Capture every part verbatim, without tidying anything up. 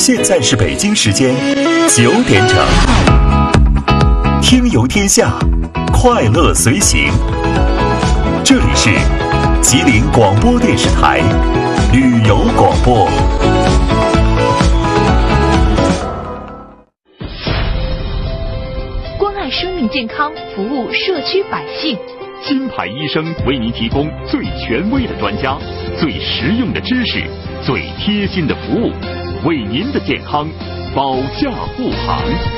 现在是北京时间九点整，听游天下，快乐随行。这里是吉林广播电视台旅游广播。 关爱生命健康，服务社区百姓。 金牌医生为您提供最权威的专家、最实用的知识、最贴心的服务，为您的健康保驾护航。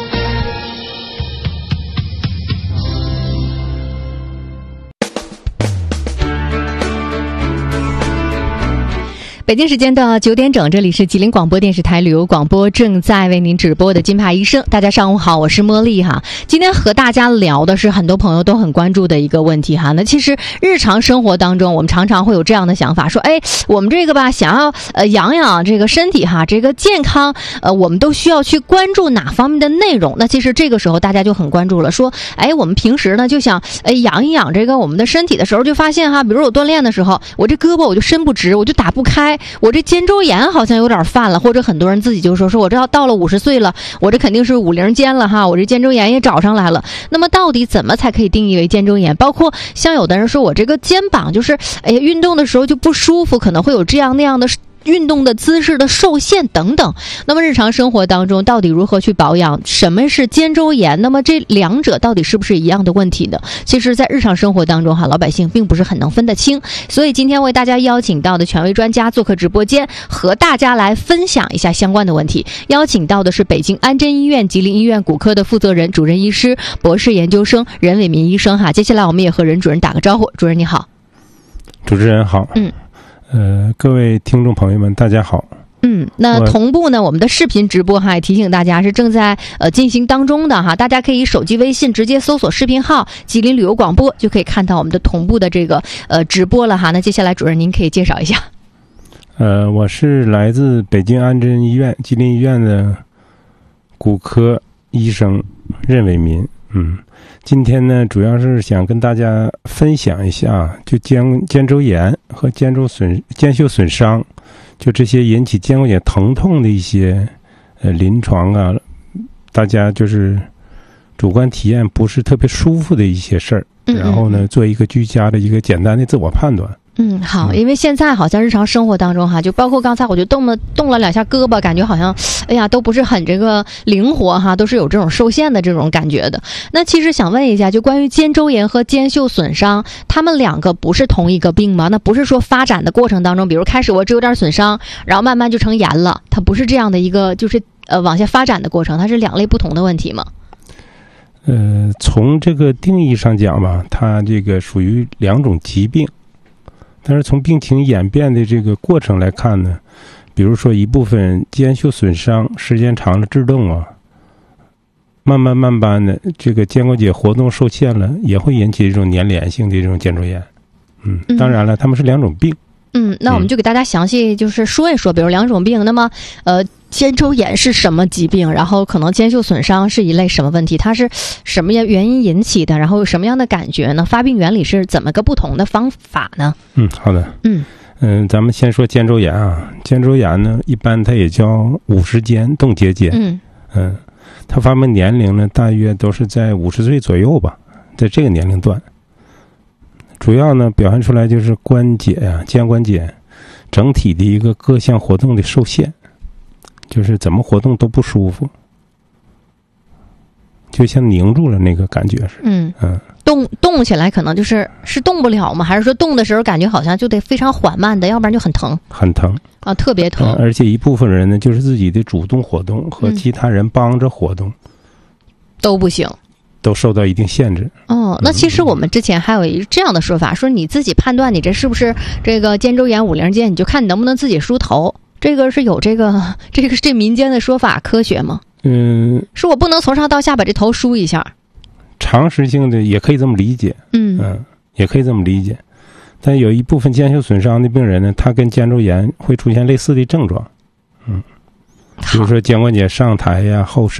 北京时间的九点整，这里是吉林广播电视台旅游广播，正在为您直播的金牌医生。大家上午好，我是茉莉哈。今天和大家聊的是很多朋友都很关注的一个问题哈。那其实日常生活当中，我们常常会有这样的想法，说，哎，我们这个吧，想要呃养养这个身体哈，这个健康，呃，我们都需要去关注哪方面的内容？那其实这个时候大家就很关注了，说，哎，我们平时呢就想，哎，养一养这个我们的身体的时候，就发现哈，比如我锻炼的时候，我这胳膊我就伸不直，我就打不开。我这肩周炎好像有点犯了，或者很多人自己就说说我这要到了五十岁了，我这肯定是五零肩了哈，我这肩周炎也找上来了。那么到底怎么才可以定义为肩周炎？包括像有的人说我这个肩膀就是哎呀运动的时候就不舒服，可能会有这样那样的运动的姿势的受限等等。那么日常生活当中到底如何去保养？什么是肩周炎？那么这两者到底是不是一样的问题呢？其实在日常生活当中哈，老百姓并不是很能分得清。所以今天为大家邀请到的权威专家做客直播间，和大家来分享一下相关的问题。邀请到的是北京安贞医院吉林医院骨科的负责人、主任医师、博士研究生任伟民医生哈。接下来我们也和任主任打个招呼。主任你好。 主持人好。嗯。呃，各位听众朋友们，大家好。 嗯，那同步呢，我们的视频直播哈，也提醒大家是正在呃进行当中的哈，大家可以手机微信直接搜索视频号“吉林旅游广播”，就可以看到我们的同步的这个呃直播了哈。那接下来主任您可以介绍一下。 呃，我是来自北京安贞医院吉林医院的骨科医生任伟民。嗯。今天呢，主要是想跟大家分享一下，就肩肩周炎和肩周损肩袖损伤，就这些引起肩关节疼痛的一些呃临床啊，大家就是主观体验不是特别舒服的一些事儿，然后呢，做一个居家的一个简单的自我判断。 嗯，好，因为现在好像日常生活当中哈，就包括刚才我就动了动了两下胳膊，感觉好像，哎呀，都不是很这个灵活哈，都是有这种受限的这种感觉的。那其实想问一下，就关于肩周炎和肩袖损伤，他们两个不是同一个病吗？那不是说发展的过程当中，比如开始我只有点损伤，然后慢慢就成炎了，它不是这样的一个就是呃往下发展的过程，它是两类不同的问题吗？ 呃，从这个定义上讲吧，它这个属于两种疾病。但是从病情演变的这个过程来看呢，比如说一部分肩袖损伤时间长了制动啊，慢慢慢慢的这个肩关节活动受限了，也会引起这种粘连性的这种肩周炎。嗯，当然了，它们是两种病。 嗯，那我们就给大家详细就是说一说，比如两种病，那么呃。肩周炎是什么疾病？然后可能肩袖损伤是一类什么问题？它是什么原因引起的？然后有什么样的感觉呢？发病原理是怎么个不同的方法呢？ 嗯，好的。嗯嗯、呃，咱们先说肩周炎啊。肩周炎呢，一般它也叫五十肩、冻结肩。嗯嗯，它发病年龄呢，大约都是在五十岁左右吧，在这个年龄段。主要呢，表现出来就是关节啊，肩关节整体的一个各项活动的受限。就是怎么活动都不舒服，就像凝住了那个感觉是。嗯嗯， 动动起来可能就是是动不了吗？还是说动的时候感觉好像就得非常缓慢的，要不然就很疼？ 很疼啊，特别疼、 嗯。而且一部分人呢，就是自己的主动活动和其他人帮着活动、嗯、 都不行， 都受到一定限制。 哦，那其实我们之前还有一这样的说法，说你自己判断你这是不是这个肩周炎、五零肩，你就看你能不能自己梳头。这个是有这个这个是这民间的说法科学吗？嗯，是我不能从上到下把这头梳一下。 常识性的也可以这么理解。嗯嗯，也可以这么理解。但有一部分肩袖损伤的病人呢，他跟肩周炎会出现类似的症状。嗯，比如说肩关节上抬呀、后伸。